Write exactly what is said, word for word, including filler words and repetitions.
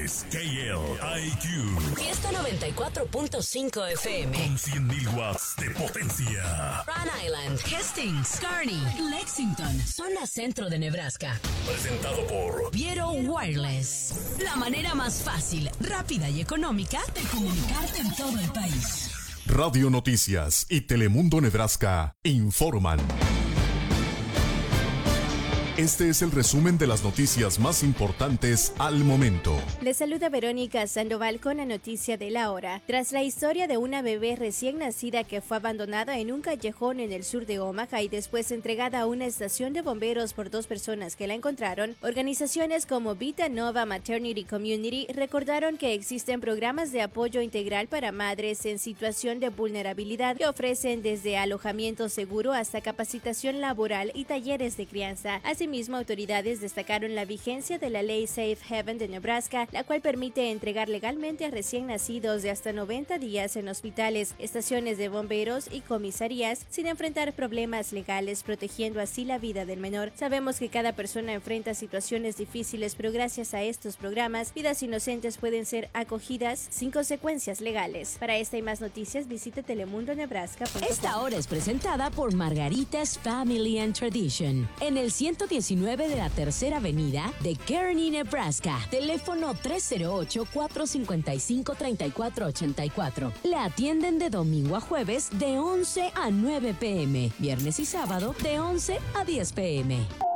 es K L I Q. Fiesta noventa y cuatro punto cinco F M. Con cien mil watts de potencia. Rhode Island, Hastings, Kearney, Lexington, zona centro de Nebraska. Presentado por Viero Wireless. La manera más fácil, rápida y económica de comunicarte en todo el país. Radio Noticias y Telemundo Nebraska informan. Este es el resumen de las noticias más importantes al momento. Les saluda Verónica Sandoval con la noticia de la hora. Tras la historia de una bebé recién nacida que fue abandonada en un callejón en el sur de Omaha y después entregada a una estación de bomberos por dos personas que la encontraron, organizaciones como Vita Nova Maternity Community recordaron que existen programas de apoyo integral para madres en situación de vulnerabilidad que ofrecen desde alojamiento seguro hasta capacitación laboral y talleres de crianza. Así Asimismo, autoridades destacaron la vigencia de la ley Safe Haven de Nebraska, la cual permite entregar legalmente a recién nacidos de hasta noventa días en hospitales, estaciones de bomberos y comisarías sin enfrentar problemas legales, protegiendo así la vida del menor. Sabemos que cada persona enfrenta situaciones difíciles, pero gracias a estos programas, vidas inocentes pueden ser acogidas sin consecuencias legales. Para esta y más noticias, visite telemundo nebraska punto com. Esta hora es presentada por Margaritas Family and Tradition, en el ciento diecinueve de la Tercera Avenida de Kearney, Nebraska. Teléfono tres cero ocho, cuatro cinco cinco, tres cuatro ocho cuatro. La atienden de domingo a jueves de once a nueve p m, viernes y sábado de once a diez p m